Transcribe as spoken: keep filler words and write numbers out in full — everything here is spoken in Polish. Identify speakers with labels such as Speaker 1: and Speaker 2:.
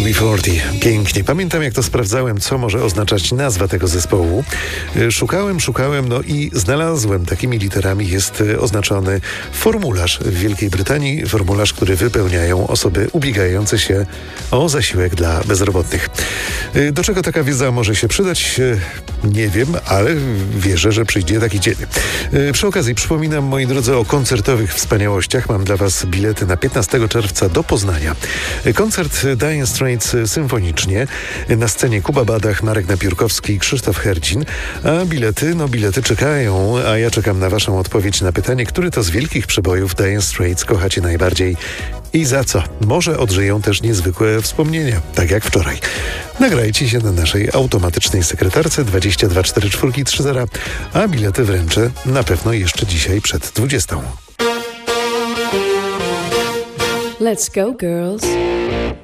Speaker 1: U B czterdzieści. Pięknie. Pamiętam, jak to sprawdzałem, co może oznaczać nazwa tego zespołu. Szukałem, szukałem, no i znalazłem. Takimi literami jest oznaczony formularz w Wielkiej Brytanii. Formularz, który wypełniają osoby ubiegające się o zasiłek dla bezrobotnych. Do czego taka wiedza może się przydać? Nie wiem, ale wierzę, że przyjdzie taki dzień. Przy okazji przypominam, moi drodzy, o koncertowych wspaniałościach. Mam dla Was bilety na piętnastego czerwca do Poznania. Koncert Dire Straits symfonicznie. Na scenie Kuba Badach, Marek Napiórkowski i Krzysztof Herdzin. A bilety, no bilety czekają, a ja czekam na Waszą odpowiedź na pytanie, który to z wielkich przebojów Dire Straits kochacie najbardziej i za co? Może odżyją też niezwykłe wspomnienia, tak jak wczoraj. Nagrajcie się na naszej automatycznej sekretarce dwadzieścia dwa czterdzieści cztery trzydzieści, a bilety wręczę na pewno jeszcze dzisiaj przed dwudziestą.
Speaker 2: Let's go, girls.